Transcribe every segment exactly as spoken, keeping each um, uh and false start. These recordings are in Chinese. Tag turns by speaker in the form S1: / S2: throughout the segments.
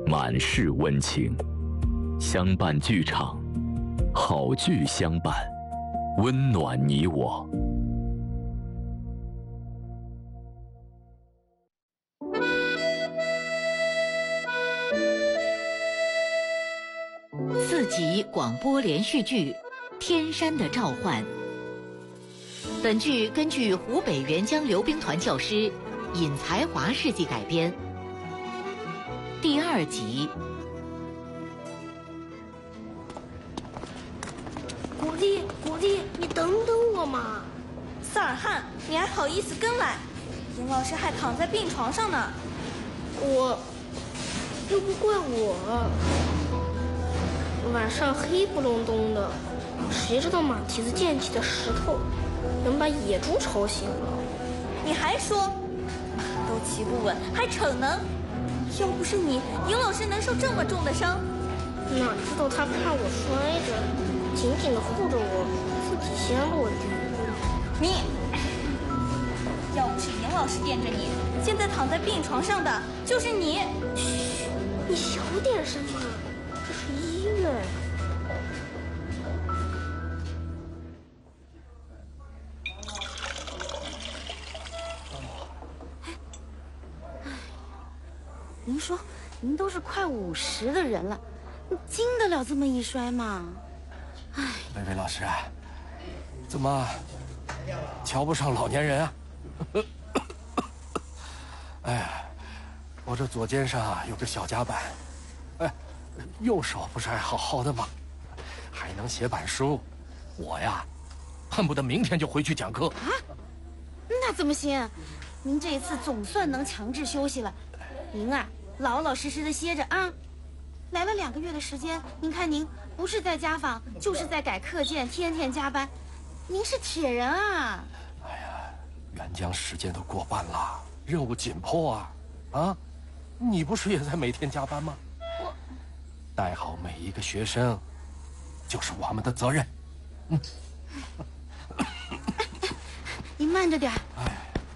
S1: 满是温情。相伴剧场，好剧相伴，温暖你我。
S2: 四集广播连续剧《天山的召唤》。本剧根据湖北沅江溜冰团教师尹才华事迹改编。第二集。
S3: 古丽，古丽，你等等我嘛！
S4: 萨尔汗，你还好意思跟来？尹老师还躺在病床上呢。
S3: 我，又不怪我。晚上黑不隆咚的，谁知道马蹄子溅起的石头能把野猪吵醒了？
S4: 你还说，都骑不稳，还逞能？要不是你，尹老师能受这么重的伤？
S3: 哪知道他怕我摔着，紧紧地护着我，自己先落地。
S4: 你，要不是尹老师垫着你，现在躺在病床上的就是你。
S3: 嘘，你小点声嘛，这是医院。
S5: 您说，您都是快五十的人了，你经得了这么一摔吗？哎，
S6: 薇薇老师，怎么瞧不上老年人啊？哎呀，我这左肩上啊有个小夹板，哎，右手不是还好好的吗？还能写板书，我呀，恨不得明天就回去讲课
S5: 啊！那怎么行？您这一次总算能强制休息了，您啊。老老实实的歇着啊！来了两个月的时间，您看您不是在家访，就是在改课件，天天加班，您是铁人啊！
S6: 哎呀，沅江时间都过半了，任务紧迫啊！啊，你不是也在每天加班吗？我带好每一个学生，就是我们的责任。嗯，
S5: 您慢着点。哎。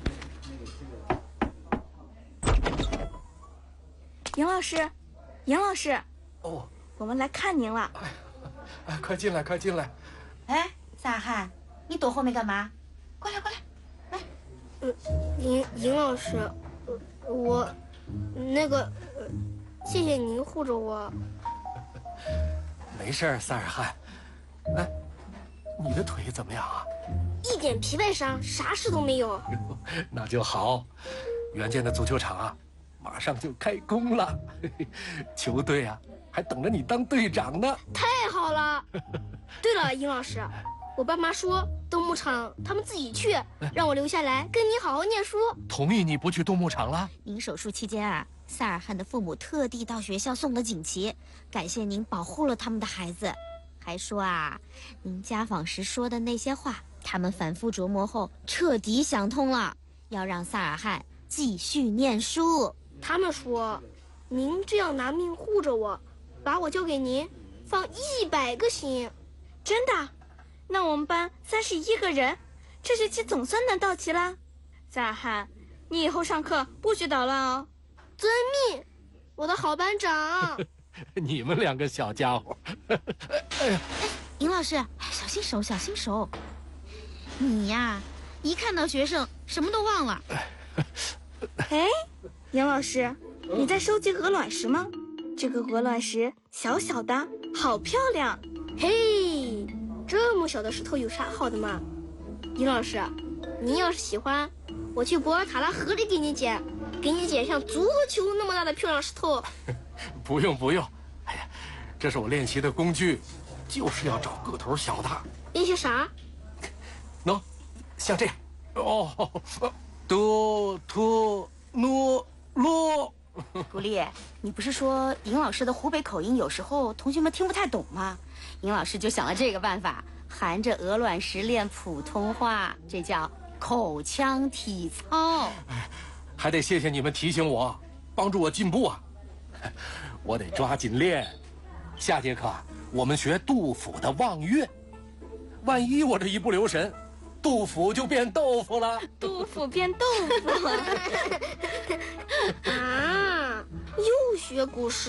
S4: 尹老师，尹老师，
S6: 哦，
S4: 我们来看您了。
S6: 哎，哎，快进来，快进来。
S5: 哎，萨尔汗，你躲后面干嘛？过来，过来，来。
S3: 呃，尹尹老师，我那个，谢谢您护着我。
S6: 没事，萨尔汗。哎，你的腿怎么样啊？
S3: 一点皮外伤，啥事都没有。
S6: 那就好。沅江的足球场啊。马上就开工了，球队啊还等着你当队长呢。
S3: 太好了！对了，尹老师，我爸妈说冬牧场他们自己去，让我留下来跟你好好念书。
S6: 同意你不去冬牧场了？
S5: 您手术期间啊，萨尔汗的父母特地到学校送了锦旗，感谢您保护了他们的孩子，还说啊，您家访时说的那些话，他们反复琢磨后彻底想通了，要让萨尔汗继续念书。
S3: 他们说，您这样拿命护着我，把我交给您，放一百个心。
S4: 真的？那我们班三十一个人，这学期总算能到齐啦。萨尔汗，你以后上课不许捣乱哦。
S3: 遵命，我的好班长。
S6: 你们两个小家伙。
S5: 哎呀，尹老师，小心手，小心手。你呀，一看到学生什么都忘了。
S4: 哎。杨老师，你在收集鹅卵石吗？这个鹅卵石小小的，好漂亮。
S3: 嘿，这么小的石头有啥好的嘛？尹老师，您要是喜欢，我去博尔塔拉河里给你捡，给你捡像足球那么大的漂亮石头。
S6: 不用不用，哎呀，这是我练习的工具，就是要找个头小的。
S3: 练习啥？
S6: 喏，像这样。哦，哆托诺。罗，
S5: 古丽，你不是说尹老师的湖北口音有时候同学们听不太懂吗？尹老师就想了这个办法，含着鹅卵石练普通话，这叫口腔体操。
S6: 还得谢谢你们提醒我，帮助我进步啊！我得抓紧练。下节课我们学杜甫的《望岳》，万一我这一不留神，杜甫就变豆腐了。
S4: 杜甫变豆腐了
S3: 啊！又学古诗。